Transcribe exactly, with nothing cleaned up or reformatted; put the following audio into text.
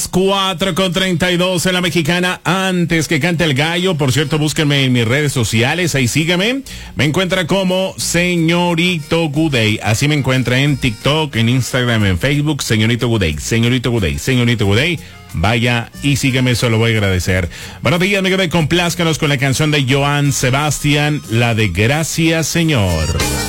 cuatro con treinta y dos en la Mexicana. Antes que cante el gallo, por cierto, búsquenme en mis redes sociales, ahí sígueme. Me encuentra como Señorito Goodey. Así me encuentra en TikTok, en Instagram, en Facebook, Señorito Goodey, Señorito Goodey, Señorito Goodey. Vaya y sígueme, eso lo voy a agradecer. Buenos días, mi querido, complázcanos con la canción de Joan Sebastián, la de Gracias, Señor.